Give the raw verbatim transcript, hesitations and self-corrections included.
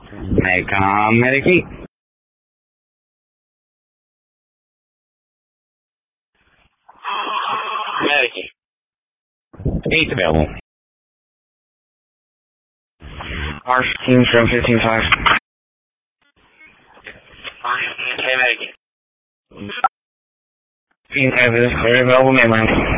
Macom Medicaid. Medicaid. Eight available. R fifteen from fifteen five. Okay, Medicaid. fifteen five is clear available mainline.